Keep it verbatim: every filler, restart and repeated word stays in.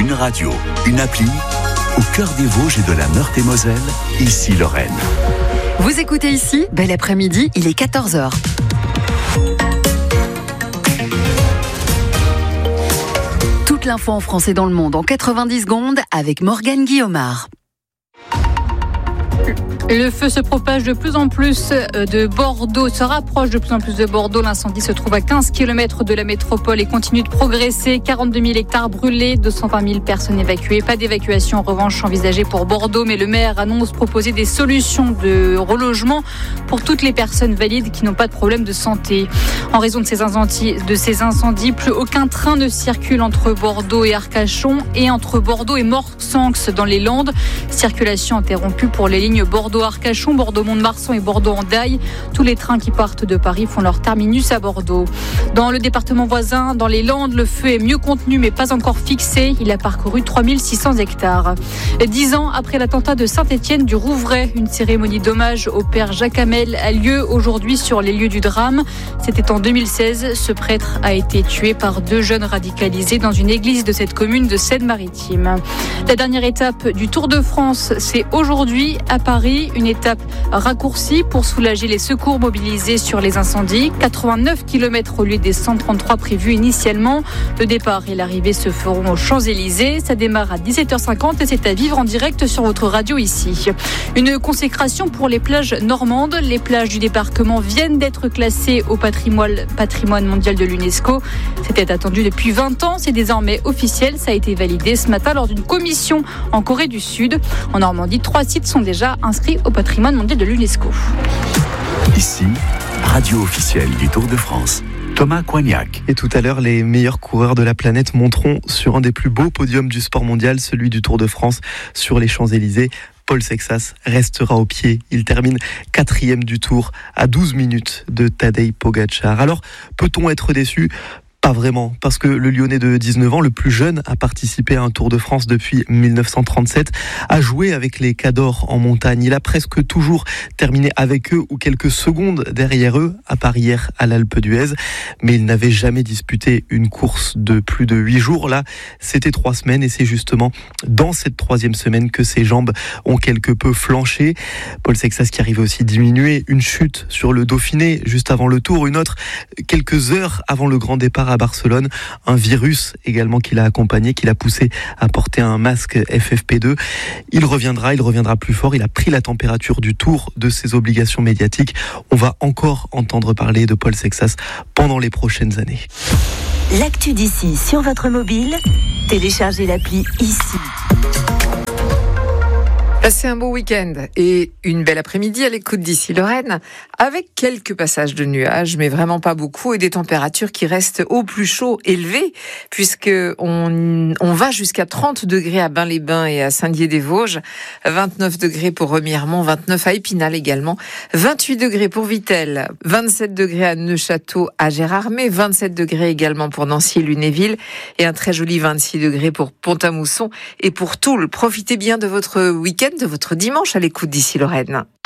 Une radio, une appli, au cœur des Vosges et de la Meurthe-et-Moselle, ici Lorraine. Vous écoutez ici, bel après-midi, il est quatorze heures. Toute l'info en français dans le monde en quatre-vingt-dix secondes avec Morgane Guillaumard. Le feu se propage de plus en plus de Bordeaux, se rapproche de plus en plus de Bordeaux. L'incendie se trouve à quinze kilomètres de la métropole et continue de progresser. quarante-deux mille hectares brûlés, deux cent vingt mille personnes évacuées. Pas d'évacuation en revanche envisagée pour Bordeaux, mais le maire annonce proposer des solutions de relogement pour toutes les personnes valides qui n'ont pas de problème de santé. En raison de ces incendies, de ces incendies, plus aucun train ne circule entre Bordeaux et Arcachon et entre Bordeaux et Morsanx dans les Landes. Circulation interrompue pour les lignes Bordeaux-Arcachon, Bordeaux-Mont-de-Marsan et Bordeaux-Andaille. Tous les trains qui partent de Paris font leur terminus à Bordeaux. Dans le département voisin, dans les Landes, le feu est mieux contenu mais pas encore fixé. Il a parcouru trois mille six cents hectares. Dix ans après l'attentat de Saint-Étienne du Rouvray, une cérémonie d'hommage au père Jacques Hamel a lieu aujourd'hui sur les lieux du drame. C'était en deux mille seize. Ce prêtre a été tué par deux jeunes radicalisés dans une église de cette commune de Seine-Maritime. La dernière étape du Tour de France, c'est aujourd'hui à Paris. Une étape raccourcie pour soulager les secours mobilisés sur les incendies. quatre-vingt-neuf kilomètres au lieu des cent trente-trois prévus initialement. Le départ et l'arrivée se feront aux Champs-Élysées. Ça démarre à dix-sept heures cinquante et c'est à vivre en direct sur votre radio ici. Une consécration pour les plages normandes. Les plages du débarquement viennent d'être classées au patrimoine, patrimoine mondial de l'UNESCO. C'était attendu depuis vingt ans. C'est désormais officiel. Ça a été validé ce matin lors d'une commission en Corée du Sud. En Normandie, trois sites sont déjà inscrits au patrimoine mondial de l'UNESCO. Ici, radio officielle du Tour de France. Thomas Coignac. Et tout à l'heure, les meilleurs coureurs de la planète monteront sur un des plus beaux podiums du sport mondial, celui du Tour de France sur les Champs-Élysées. Paul Sexas restera au pied. Il termine quatrième du Tour à douze minutes de Tadej Pogačar. Alors, peut-on être déçu ? Pas vraiment, parce que le Lyonnais de dix-neuf ans, le plus jeune à participer à un Tour de France depuis dix-neuf cent trente-sept, a joué avec les Cadors en montagne. Il a presque toujours terminé avec eux ou quelques secondes derrière eux, à part hier à l'Alpe d'Huez. Mais il n'avait jamais disputé une course de plus de huit jours. Là, c'était trois semaines et c'est justement dans cette troisième semaine que ses jambes ont quelque peu flanché. Paul Sexas qui arrivait aussi diminué. Une chute sur le Dauphiné juste avant le Tour, une autre quelques heures avant le grand départ à Barcelone, un virus également qui l'a accompagné, qui l'a poussé à porter un masque F F P deux. Il reviendra, il reviendra plus fort, il a pris la température du Tour, de ses obligations médiatiques. On va encore entendre parler de Paul Sexas pendant les prochaines années. L'actu d'ici sur votre mobile, téléchargez l'appli ici. Passez un beau week-end et une belle après-midi à l'écoute d'ici Lorraine, avec quelques passages de nuages, mais vraiment pas beaucoup, et des températures qui restent au plus chaud élevées, puisque on, on va jusqu'à trente degrés à Bain-les-Bains et à Saint-Dié-des-Vosges, vingt-neuf degrés pour Remiremont, vingt-neuf à Épinal également, vingt-huit degrés pour Vittel, vingt-sept degrés à Neufchâteau, à Gérardmer, vingt-sept degrés également pour Nancy et Lunéville, et un très joli vingt-six degrés pour Pont-à-Mousson et pour Toul. Profitez bien de votre week-end, de votre dimanche à l'écoute d'ici Lorraine.